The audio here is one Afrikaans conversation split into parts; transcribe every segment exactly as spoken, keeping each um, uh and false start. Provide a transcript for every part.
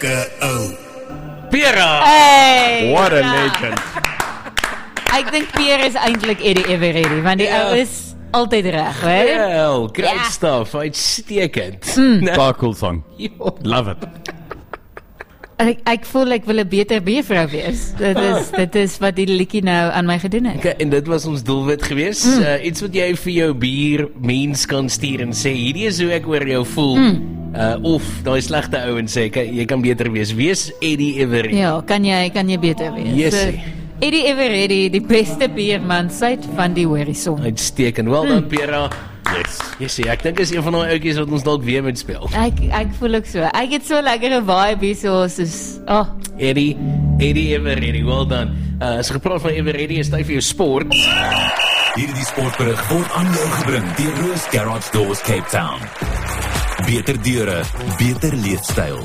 lekker ou. Pierre! Hey, What a ja. legend. Ek dink Pierre is eintlik Eddie Eveready, want die Ja. ou is altyd reg, hè? Well, great Ja. stuff, uitstekend. Mm. Nee. Baie cool song. Jo. Love it. Ek, ek voel ek wil 'n beter buurvrou wees. Dit is dit is wat die liedjie nou aan my gedoen het. Okay, en dit was ons doelwit gewees. Mm. Uh, iets wat jy vir jou bier mens kan stuur en sê, hierdie is hoe ek oor jou voel. Mm. Uh, of daai slegte ou en sê, okay, jy kan beter wees. Wees Eddie Eveready. Ja, kan jy kan jy beter wees. Yes, So, hey. Eddie Eveready, die beste bierman suid van die horison. Uitstekend. Well done, Mm. Pierre. Yes. Yes, ek dink is een van daai ouetjies wat ons dalk weer moet speel. Ek ek voel ook so. Ek het so lekkere vibe hier so soos oh, Eddie, Eddie Eveready, well done. Uh, as gepraat van Eveready, is tyd vir jou sport. Hierdie sportberig word aan jou gebring deur Roos Garage Doors Cape Town. Beter deure, beter leefstyl.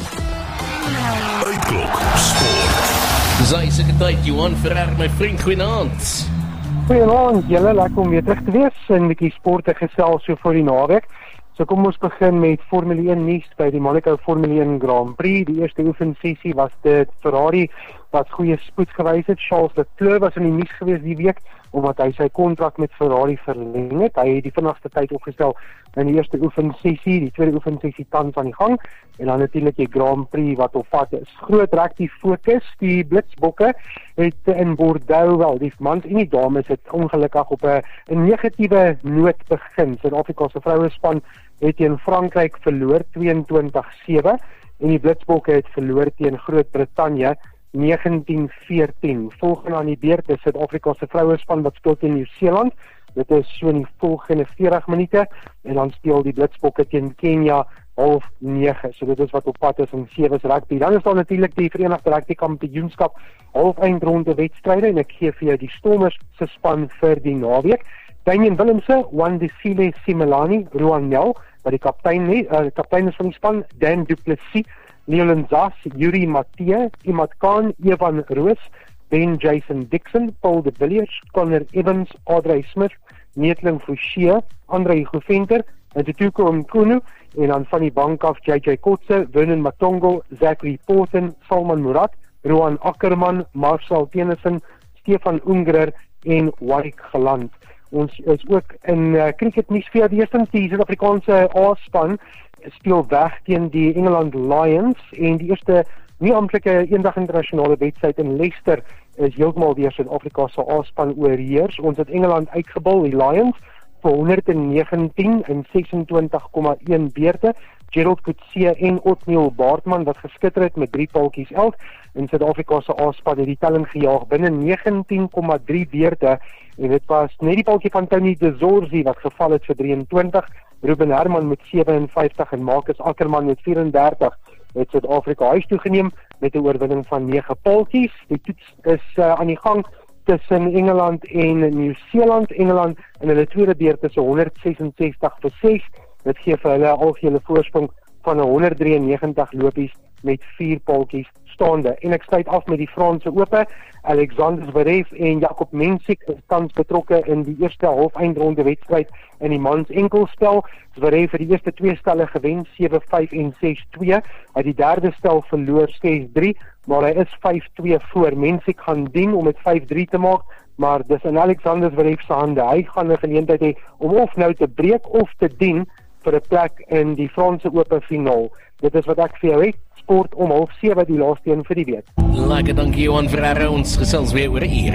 Uitklok sport. Sy sekreteit Johan Ferrer, my vriend, goeienaand. Goeienaand, julle, lekker om weer terug te wees en 'n bietjie sporte gesels so vir die naweek. So kom ons begin met Formule een nuus by die Monaco Formule een Grand Prix. Die eerste oefensessie was dit Ferrari wat goeie spoed gewys het. Charles Leclerc was in die nuus gewees die week omdat hy sy kontrak met Ferrari verleng het. Hy het die vinnigste tyd opgestel in die eerste oefensessie, die tweede oefensessie tans aan die gang en dan natuurlik die Grand Prix wat op pad is. Groot rek die fokus, die Blitsbokke het in Bordeaux wel, die mans en die dames het ongelukkig op 'n 'n negatiewe noot begin. Suid-Afrika se vrouespan het teen Frankryk verloor tweeëntwintig sewe en die Blitsbokke het verloor teen Groot-Brittanje negentien veertien. Volgende aan die beurt is Suid-Afrika se vrouespan wat speel teen Nieu-Seeland. Dit is so in die volgende veertig minute en dan speel die Blitsbokke teen Kenia half nege. So dit is wat op pad is in sewe rugby. Dan is daar natuurlik die Verenigde Rugby Kampioenskap halfeindronde wedstryde en ek gee vir jou die Stormers se span vir die naweek. Damian Willemse, Wandisile Simelani, Ruan Nel, wat die kaptein nie, uh, kaptein is van die span, Dan Du Plessis, Leon Zas, Yuri Mathieu, Imad Khan, Evan Roos, Ben Jason Dixon, Paul de Villiers, Connor Evans, Audrey Smith, Neetling Fouché, Andre Goventer, en Tutuko Mkunu, en dan van die bank af J J Kotze, Vernon Matongo, Zachary Porten, Salman Murat, Roan Ackerman, Marcel Tennyson, Stefan Ungrer en Warwick Geland. Ons is ook in uh, cricket nuus vir die eerste die Suid-Afrikaanse A-span speel weg teen die Engeland Lions en die eerste nie amptelike eendag internasionale wedstryd in Leicester is heeltemal weer Suid-Afrika se A-span oorheers. Ons het Engeland uitgebal, die Lions, vir honderd negentien in sesentwintig komma een beurte. Gerald Coetzee en Otniel Baartman wat geskitter het met drie paaltjies elk en Suid-Afrika se A-span het die telling gejaag binne negentien komma drie beurte en dit was net die paaltjie van Tony De Zorzi wat geval het vir drieëntwintig, Ruben Herman met sewe en vyftig en Marcus Ackerman met vyf en dertig het Suid-Afrika huis toegeneem met 'n oorwinning van nege paaltjies. Die toets is uh, aan die gang tussen Engeland en Nieu-Seeland. Engeland in hulle tweede beurt is honderd sesensestig vir ses. Dit gee vir hulle 'n algehele voorsprong van honderd drieënnegentig lopies met vier paaltjies staande. En ek sluit af met die Franse Ope. Alexander Zverev en Jakob Mensik is tans betrokke in die eerste halfeindronde wedstryd in die mans enkelspel. Zverev het die eerste twee stelle gewen, sewe vyf en ses twee. Hy die derde stel verloor ses drie, maar hy is vyf twee voor. Mensik gaan dien om dit vyf drie te maak, maar dis in Alexander Zverev se hande. Hy gaan 'n geleentheid hê om of nou te breek of te dien vir 'n plek in die Franse Ope finaal. Dit is wat ek vir jou het. Sport om half sewe die laaste een vir die week. Lekker, dankie Johan Ferrer, ons gesels weer oor 'n uur.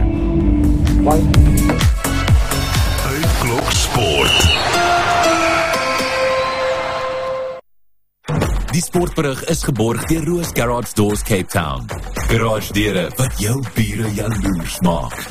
Bye. Uitklok sport. Die sportberig is geborg deur Roos Garage Doors Cape Town. Garage deure wat jou bure jaloers maak.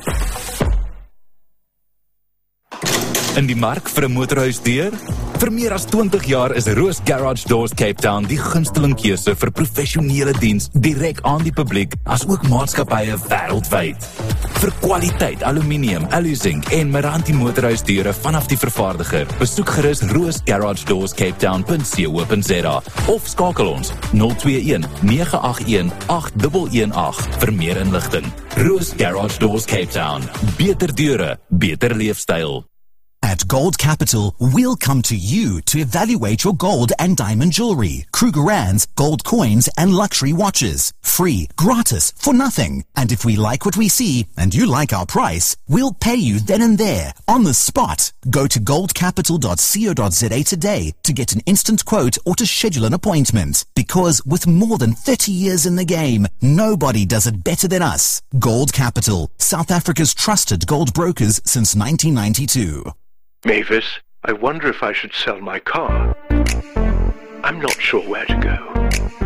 In die mark vir 'n motorhuisdeur? Vir meer as twintig jaar is Roos Garage Doors Cape Town die gunsteling keuse vir professionele diens direk aan die publiek as ook maatskappye wêreldwyd. Vir kwaliteit aluminium, alu-zinc en Meranti motorhuisdeure vanaf die vervaardiger, besoek gerus roos garage doors cape town punt co punt za of skakel ons nul twee een nege agt een agt een een agt vir meer inligting. Roos Garage Doors Cape Town. Beter deure, beter leefstyl. At Gold Capital, we'll come to you to evaluate your gold and diamond jewelry, Krugerrands, gold coins, and luxury watches. Free, gratis, for nothing. And if we like what we see, and you like our price, we'll pay you then and there, on the spot. Go to gold capital dot co dot za today to get an instant quote or to schedule an appointment. Because with more than thirty years in the game, nobody does it better than us. Gold Capital, South Africa's trusted gold brokers since nineteen ninety-two. Mavis, I wonder if I should sell my car. I'm not sure where to go.